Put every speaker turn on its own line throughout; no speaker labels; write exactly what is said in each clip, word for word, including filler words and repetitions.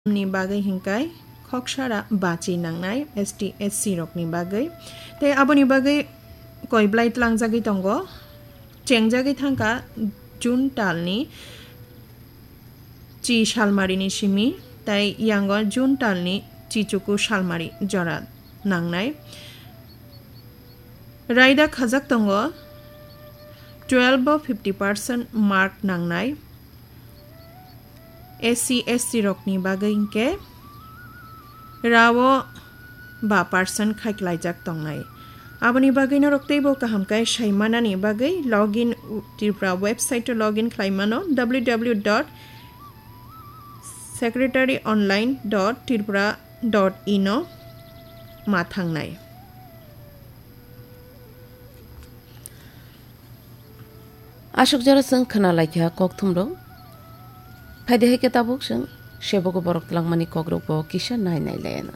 नि बागै हिंकाय खकसारा बाची नांनाय एस टी एस सी रकनि बागै ते आबोनि बागै कयब्लाय tlangजागै दंगो चेंजागै थांका जुन तालनि ची सालमारिनि सिमि ताई यांगो जुन तालनि चिचुकु सालमारि जरा नांनाय रायदा खाजाक दंगो twelve fifty percent मार्क नांनाय एस सी एस टी रकनि बागै हिंके रावो बा पार्सेंट खायख्लायजाक दंनाय आबोनि बागैनो रक्तैबो काहामकाय सायमानानि बागै login Tripura website login खालायमानो w w w dot secretary online dot tripura dot in मा थांनाय
आशुक जरा जों खोनालायखा कक थुमरो फायदे केताबुक जों शेबोको बरक तलांमानि कग्रोबो किसा नाय नाय लायाना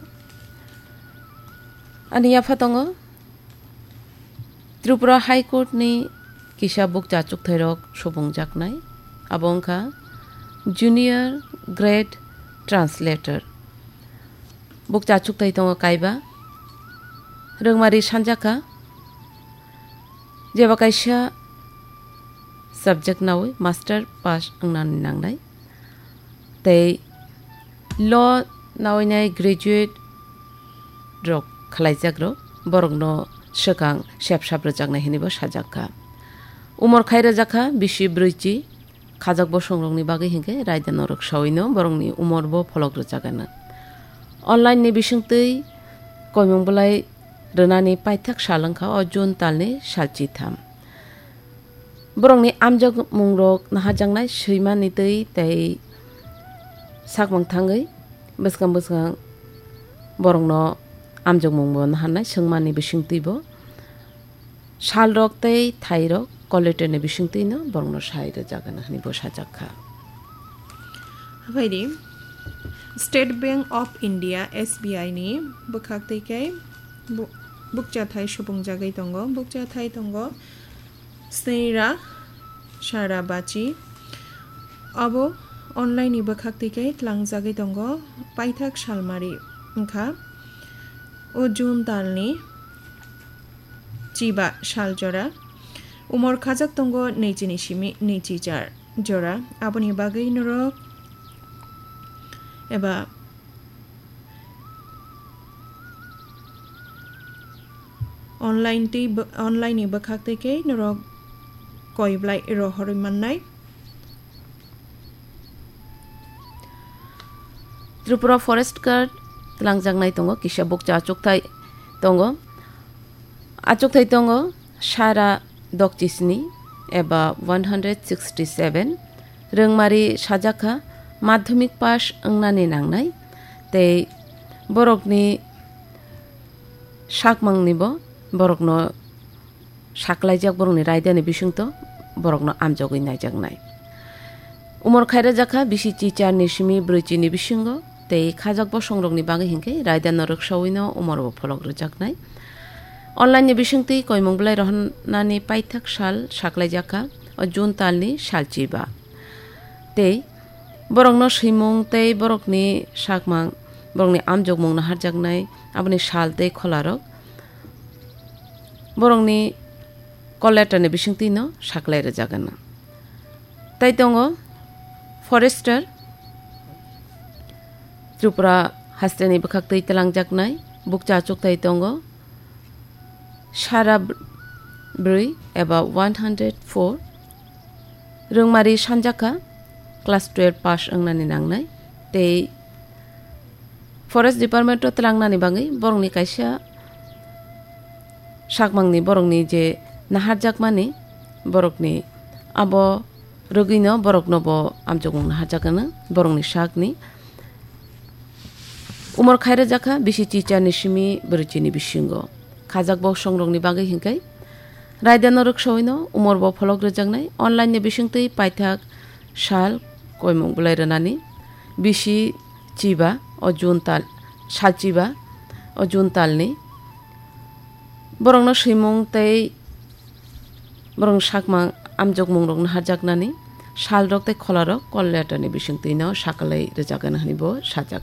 आनिया फातंगो त्रिपुरा हाई कोर्ट नि किसा बुक जाचुक थैरक सुबुं जाकनाय आबोंखा जूनियर ग्रेड ट्रांसलेटर बुक जाचुक थै दंगो कायबा रोंमारि सानजाखा जेबा कायसा सब्जेक्ट नावै मास्टर पास अंनानि नांनाय तै ल नावैनाय ग्रेजुएट रक खलायजाग्रो बरगनो सकां सेबसाब रजाकनाय हेनिबो साजाखा उमर खायरा जाखा बिसि ब्रैजि खाजाकबो संरंनि बागै हिंके रायदा नरक सावैनो बरंनि उमरबो फलक रजागानो अनलाइन नि बिसंतै कयमंबलाय रनानि पाइथाक सालंखा अजुन तालनि सालचि थाम बरंनि आमजग मुंरक नाहाजांनाय सैमानि दै तै साकमंग थांगै बसकां बसकां बरंनो आमजग मुंबो नाहानाय सोंमानि बिसंतैबो सालरक तै थाइरक कलेक्टरनि बिसंतैनो बरंनो सायरो जागोन हनिबो साजाखा
बायदि state bank of India S B I नि बखाक्तैकाय बुकजाथाय सुबुं जागै दंगो बुकजाथाय दंगो स्नेरा सारा बाची अब ऑनलाइन नि बखाक्तैकाय tlangजागै दंगो पाइथाक सालमारि ओंखा ओ जुन तालनि चिबा सालजरा उमर खाजाक दंगो नैजिनि सिमि नैजि जार जरा आबोनि बागै नरक एबा ऑनलाइन ती ऑनलाइन नि बखाक्तैकाय नरक कयब्लाय रहरै माननाय
Tripura forest guard tlangjaknai tongo kisa bukcha achukthai tongo achukthai tongo sara dokchisni eba one hundred sixty-seven rengmari sajaka madhyamik pass angnani nangnai tei borokni sakmangnibo borokno saklaijak borokni raidani bisingto borokno amjogoi naijaknai umor khaira jaka bisi chichar ni simi broi ni bisingo tei खाजाकबो संरगनि बागै हिंके रायदा नरक सावैनो उमरबो फलक रजाकनाय online नि बिसंतै कयमंबलाय रहनानि पाइथाक साल साख्लायजाखा जुन तालनि सालचिबा तै बरंनो सैमंग तै बरकनि साकमां बरंनि आमजगमंग नाहारजाकनाय आबनि साल तै खलारक बरंनि कलेक्टरनि बिसंतैनो साख्लाय रजागोन तै दंगो forester Tripura हास्टेनि बखाक्तै tlangjaknai bukcha achukthai tongo sara broi eba one hundred four rengmari sanjaka class twelve pass angnani nangnai tei forest department to tlangnani bangai borongni kaisa sakmangni borongni je naharjakmani borokni abo rogino boroknobo amjogmung naharjakana borongni sakni Umar खायरा जाखा बिसि चिचा निसिमि बरचिनि बिसिंगो खाजाकबो संरगनि बागै हिंकाय रायदा नरक सवैनो उमरबो फलक रजाकनाय online नि बिसंतै पाइथाक साल कयमंबलाय रनानि बिसि Chiba अजुन ताल सालचिबा अजुन तालनि बरंनो सैमंग तै बरं साकमा आमजगमंग रक नाहारजाकनानि साल रक तै खलारक कलेक्टरनि बिसंतैनो साकलाय रजाकन हनिबो साजाक